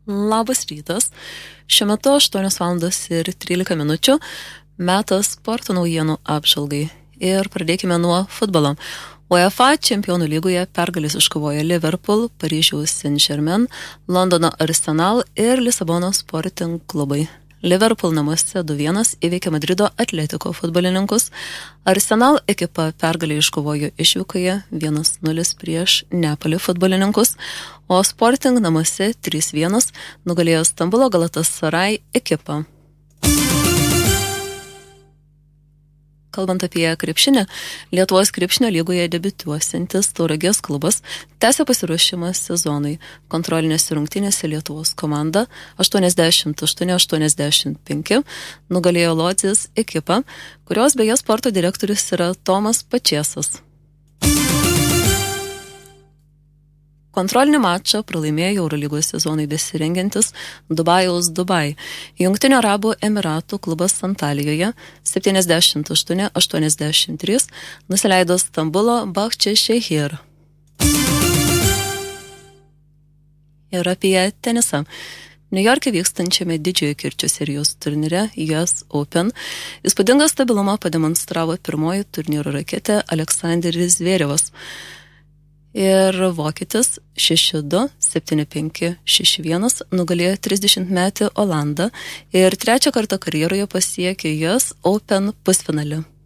Labas rytas. Šiuo metu 8:13 metas sporto naujienų apžvalgai. Ir pradėkime nuo futbolo. UEFA Čempionų lygoje pergalės iškovojo Liverpool, Paryžiaus Saint-Germain, Londono Arsenal ir Lisabono Sporting klubai. Liverpool namuose 2-1 įveikė Madrido Atletico futbolininkus. Arsenal ekipa pergalę iškovojo išvykoje 1-0 prieš Neapolio futbolininkus, o Sporting namuose 3-1 nugalėjo Stambulo Galatasaray ekipą. Kalbant apie krepšinį, Lietuvos krepšinio lygoje debiutuosiantis Tauragės klubas tęsia pasiruošimą sezonui. Kontrolinėse rungtynėse Lietuvos komanda 88-85 nugalėjo Lodzės ekipą, kurios beje sporto direktorius yra Tomas Pačėsas. Kontrolinį mačą pralaimėjo Eurolygos sezonai besirengiantis Dubai. Jungtinių Arabų Emiratų klubas Antalijoje 78-83 nusileido Stambulo Bahčešehir. Ir apie tenisą. Niujorke vykstančiame didžiojo kirčio serijos turnyre US Open įspūdingą stabilumą pademonstravo pirmoji turnyro raketė Aleksandras Zverevas. Ir vokietis 6-2, 7-5, 6-1 nugalėjo 30-metį Olandą ir trečią kartą karjeroje pasiekė US Open pusfinalį.